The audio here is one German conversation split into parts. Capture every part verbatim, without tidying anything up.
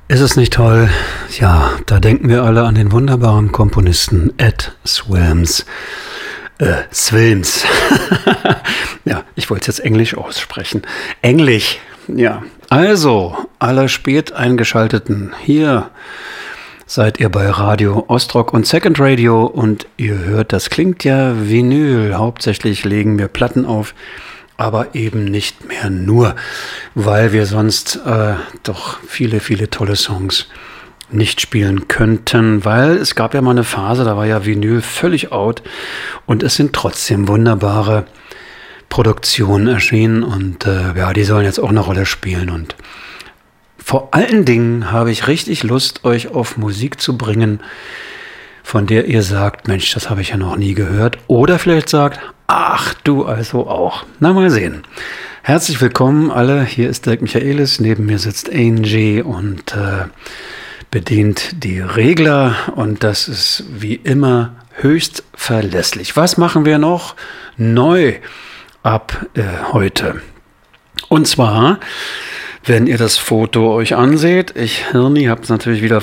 Ist es nicht toll? Ja, da denken wir alle an den wunderbaren Komponisten Ed Swilms. Äh, Swilms. Ja, ich wollte es jetzt Englisch aussprechen. Englisch, ja. Also, alle spät eingeschalteten, hier seid ihr bei Radio Ostrock und Second Radio und ihr hört, das klingt ja Vinyl. Hauptsächlich legen wir Platten auf, aber eben nicht mehr nur, weil wir sonst äh, doch viele, viele tolle Songs nicht spielen könnten, weil es gab ja mal eine Phase, da war ja Vinyl völlig out und es sind trotzdem wunderbare Produktionen erschienen und äh, ja, die sollen jetzt auch eine Rolle spielen und vor allen Dingen habe ich richtig Lust, euch auf Musik zu bringen, von der ihr sagt, Mensch, das habe ich ja noch nie gehört. Oder vielleicht sagt, ach, du also auch. Na, mal sehen. Herzlich willkommen alle. Hier ist Dirk Michaelis. Neben mir sitzt Angie und äh, bedient die Regler. Und das ist wie immer höchst verlässlich. Was machen wir noch neu ab äh, heute? Und zwar, wenn ihr das Foto euch anseht, ich Hirni hab's natürlich wieder,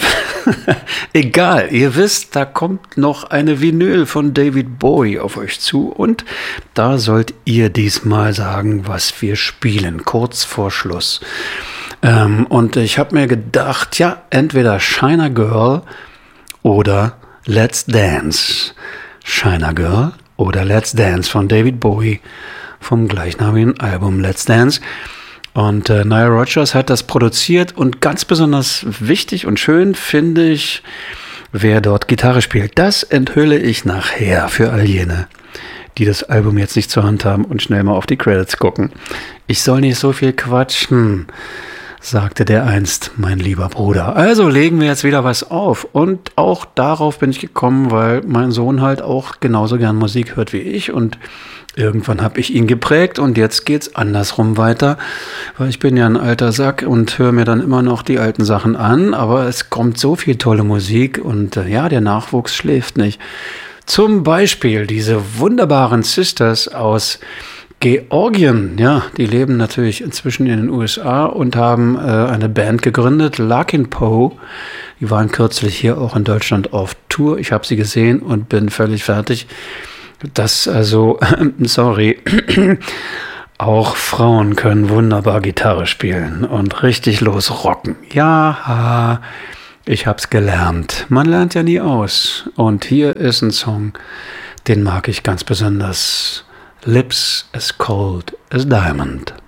egal, ihr wisst, da kommt noch eine Vinyl von David Bowie auf euch zu und da sollt ihr diesmal sagen, was wir spielen, kurz vor Schluss. Ähm, und ich habe mir gedacht, ja, entweder China Girl oder Let's Dance. China Girl oder Let's Dance von David Bowie vom gleichnamigen Album Let's Dance. Und äh, Nile Rodgers hat das produziert und ganz besonders wichtig und schön finde ich, wer dort Gitarre spielt. Das enthülle ich nachher für all jene, die das Album jetzt nicht zur Hand haben und schnell mal auf die Credits gucken. Ich soll nicht so viel quatschen, sagte der einst, mein lieber Bruder. Also legen wir jetzt wieder was auf. Und auch darauf bin ich gekommen, weil mein Sohn halt auch genauso gern Musik hört wie ich und irgendwann habe ich ihn geprägt und jetzt geht's andersrum weiter, weil ich bin ja ein alter Sack und höre mir dann immer noch die alten Sachen an, aber es kommt so viel tolle Musik und äh, ja, der Nachwuchs schläft nicht. Zum Beispiel diese wunderbaren Sisters aus Georgien, ja, die leben natürlich inzwischen in den U S A und haben äh, eine Band gegründet, Larkin Poe. Die waren kürzlich hier auch in Deutschland auf Tour. Ich habe sie gesehen und bin völlig fertig. Das also, sorry, auch Frauen können wunderbar Gitarre spielen und richtig losrocken. Ja, ich hab's gelernt. Man lernt ja nie aus. Und hier ist ein Song, den mag ich ganz besonders. Lips as cold as diamond.